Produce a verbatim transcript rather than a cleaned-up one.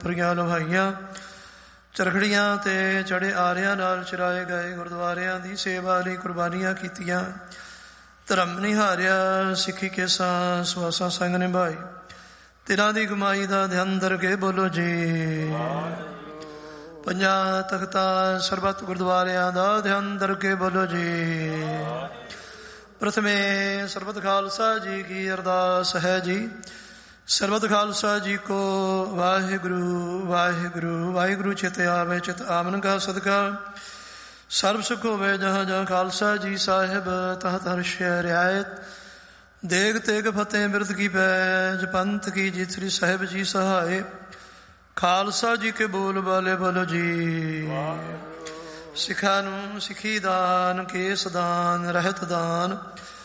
ਫਰੀਆਂ ਲੁਹਾਈਆਂ, ਚਰਖੜੀਆਂ ਤੇ ਚੜੇ ਆਰਿਆਂ ਨਾਲ ਚਰਾਏ ਗਏ ਗੁਰਦੁਆਰਿਆਂ ਦੀ ਸੇਵਾ ਲਈ ਕੁਰਬਾਨੀਆਂ ਕੀਤੀਆਂ। ਧਰਮ ਨਿਹਾਰਿਆ, ਸਿੱਖੀ ਕੇਸਾਂ ਸੁਆਸਾਂ ਸੰਗ ਨਿਭਾਈ। ਤਿਨਾਂ ਦੀ ਕਮਾਈ ਦਾ ਧਿਆਨ ਧਰ ਕੇ ਬੋਲੋ ਜੀ। ਪੰਜਾਂ ਤਖਤਾਂ ਸਰਬੱਤ ਗੁਰਦੁਆਰਿਆਂ ਦਾ ਧਿਆਨ ਧਰ ਕੇ ਬੋਲੋ ਜੀ। ਪ੍ਰਥਮੇ ਸਰਬੱਤ ਖਾਲਸਾ ਜੀ ਕੀ ਅਰਦਾਸ ਹੈ ਜੀ। ਸਰਬੱਤ ਖਾਲਸਾ ਜੀ ਕੋ ਵਾਹਿਗੁਰੂ ਵਾਹਿਗੁਰੂ ਵਾਹਿਗੁਰੂ ਚਿਤ ਆਵੇ ਚਿਤ ਆਮਨ ਕਾ ਸਦਕਾ ਸਰਬ ਸੁਖ ਹੋਵੇ ਜਹਾਂ ਜਹਾਂ ਖਾਲਸਾ ਜੀ ਸਾਹਿਬ ਤਹ ਹਰਸ਼ ਰਿਆਇਤ। ਦੇਗ ਤੇਗ ਫਤਿਹ ਬਿਰਦ ਕੀ ਪੈਜ ਪੰਥ ਕੀ ਜਿਤ ਸ੍ਰੀ ਸਾਹਿਬ ਜੀ ਸਹਾਏ। ਖਾਲਸਾ ਜੀ ਕੇ ਬੋਲ ਬਾਲੇ ਬੋਲੋ ਜੀ। ਸਿੱਖਾਂ ਨੂੰ ਸਿੱਖੀ ਦਾਨ, ਕੇਸ ਦਾਨ, ਰਹਿਤ ਦਾਨ,